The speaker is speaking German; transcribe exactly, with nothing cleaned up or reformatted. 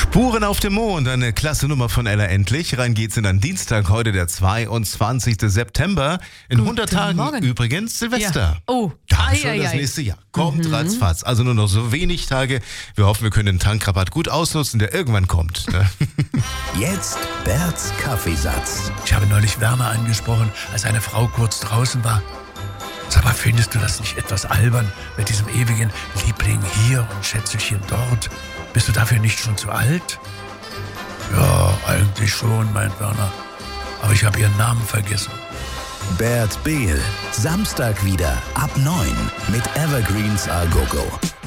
Spuren auf dem Mond, eine klasse Nummer von Ella Endlich. Rein geht's in den Dienstag, heute der zweiundzwanzigsten September. In hundert Tagen Morgen. übrigens Silvester. Ja. Oh, Da ei, ist schon ei, das ei. nächste Jahr. Kommt ratzfatz. Also nur noch so wenig Tage. Wir hoffen, wir können den Tankrabatt gut ausnutzen, der irgendwann kommt. Ne? Jetzt Berts Kaffeesatz. Ich habe neulich Werner angesprochen, als eine Frau kurz draußen war. Sag mal, findest du das nicht etwas albern mit diesem ewigen Liebling hier und Schätzelchen dort? Bist du dafür nicht schon zu alt? Ja, eigentlich schon, meint Werner. Aber ich habe ihren Namen vergessen. Bert Behl. Samstag wieder ab neun mit Evergreens A Go Go.